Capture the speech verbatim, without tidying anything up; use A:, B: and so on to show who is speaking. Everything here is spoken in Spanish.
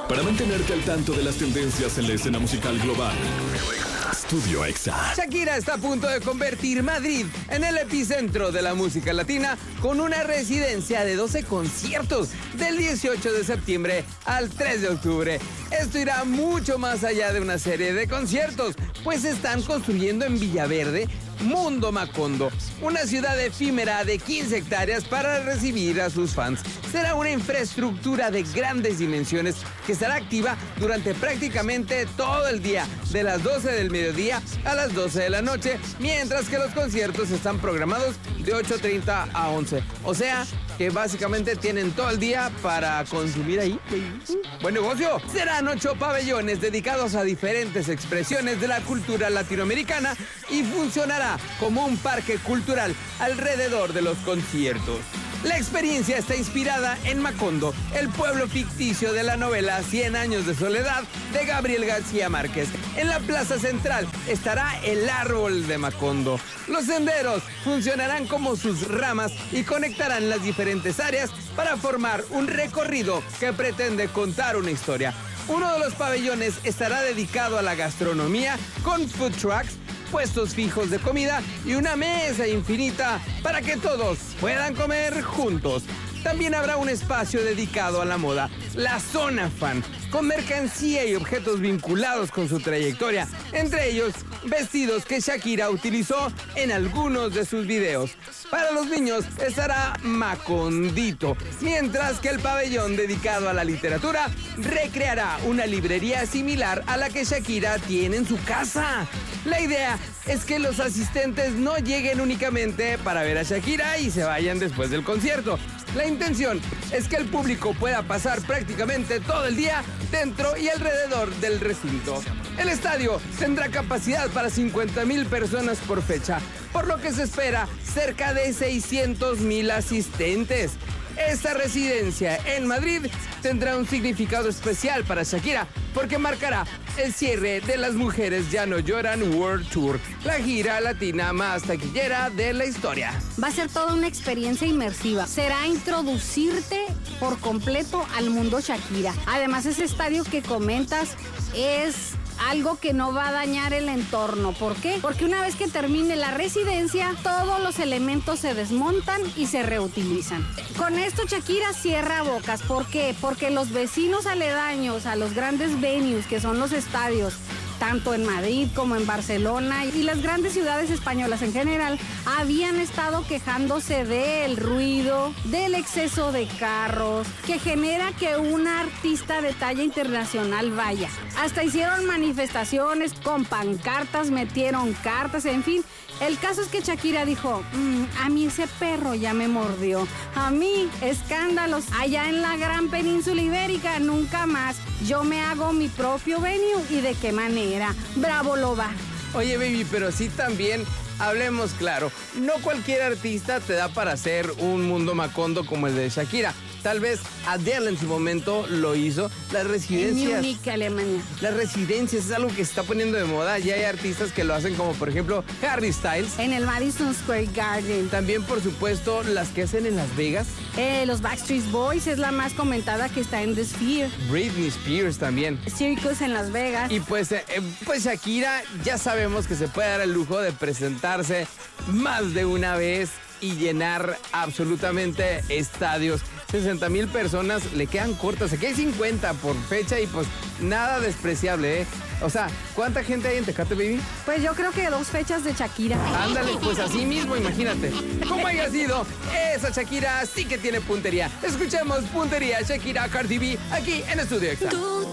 A: Para mantenerte al tanto de las tendencias en la escena musical global. Estudio Exa.
B: Shakira está a punto de convertir Madrid en el epicentro de la música latina con una residencia de doce conciertos del dieciocho de septiembre al tres de octubre. Esto irá mucho más allá de una serie de conciertos, pues están construyendo en Villaverde Mundo Macondo, una ciudad efímera de quince hectáreas para recibir a sus fans. Será una infraestructura de grandes dimensiones que estará activa durante prácticamente todo el día, de las doce del mediodía a las doce de la noche, mientras que los conciertos están programados de ocho treinta a once. O sea, que básicamente tienen todo el día para consumir ahí. ¡Buen negocio! Serán ocho pabellones dedicados a diferentes expresiones de la cultura latinoamericana y funcionará como un parque cultural alrededor de los conciertos. La experiencia está inspirada en Macondo, el pueblo ficticio de la novela Cien años de soledad de Gabriel García Márquez. En la plaza central estará el árbol de Macondo. Los senderos funcionarán como sus ramas y conectarán las diferentes áreas para formar un recorrido que pretende contar una historia. Uno de los pabellones estará dedicado a la gastronomía con food trucks, puestos fijos de comida y una mesa infinita para que todos puedan comer juntos. También habrá un espacio dedicado a la moda, la Zona Fan, con mercancía y objetos vinculados con su trayectoria, entre ellos vestidos que Shakira utilizó en algunos de sus videos. Para los niños estará Macondito, mientras que el pabellón dedicado a la literatura recreará una librería similar a la que Shakira tiene en su casa. La idea es que los asistentes no lleguen únicamente para ver a Shakira y se vayan después del concierto. La intención es que el público pueda pasar prácticamente todo el día dentro y alrededor del recinto. El estadio tendrá capacidad para cincuenta mil personas por fecha, por lo que se espera cerca de seiscientos mil asistentes. Esta residencia en Madrid tendrá un significado especial para Shakira, porque marcará el cierre de Las Mujeres Ya No Lloran World Tour, la gira latina más taquillera de la historia.
C: Va a ser toda una experiencia inmersiva. Será introducirte por completo al mundo Shakira. Además, ese estadio que comentas es algo que no va a dañar el entorno. ¿Por qué? Porque una vez que termine la residencia, todos los elementos se desmontan y se reutilizan. Con esto Shakira cierra bocas. ¿Por qué? Porque los vecinos aledaños a los grandes venues, que son los estadios, tanto en Madrid como en Barcelona y las grandes ciudades españolas en general, habían estado quejándose del ruido, del exceso de carros, que genera que una artista de talla internacional vaya. Hasta hicieron manifestaciones con pancartas, metieron cartas, en fin. El caso es que Shakira dijo, mmm, a mí ese perro ya me mordió. A mí, escándalos allá en la gran península ibérica, nunca más. Yo me hago mi propio venue. ¿Y de qué manera? ¡Bravo, Loba!
B: Oye, baby, pero sí también, hablemos claro, no cualquier artista te da para hacer un mundo Macondo como el de Shakira. Tal vez Adele en su momento lo hizo. Las residencias...
C: En Múnich, Alemania.
B: Las residencias es algo que se está poniendo de moda. Ya hay artistas que lo hacen, como por ejemplo Harry Styles.
C: En el Madison Square Garden.
B: También, por supuesto, las que hacen en Las Vegas.
C: Eh, los Backstreet Boys es la más comentada, que está en The Sphere.
B: Britney Spears también.
C: Circus en Las Vegas.
B: Y pues, eh, pues Shakira ya sabemos que se puede dar el lujo de presentarse más de una vez y llenar absolutamente estadios. sesenta mil personas le quedan cortas. Aquí hay cincuenta por fecha y pues nada despreciable, ¿eh? O sea, ¿cuánta gente hay en Tecate, baby?
C: Pues yo creo que dos fechas de Shakira.
B: Ándale, pues así mismo, imagínate. Como haya sido, esa Shakira sí que tiene puntería. Escuchemos puntería Shakira Cardi B aquí en Estudio Exa.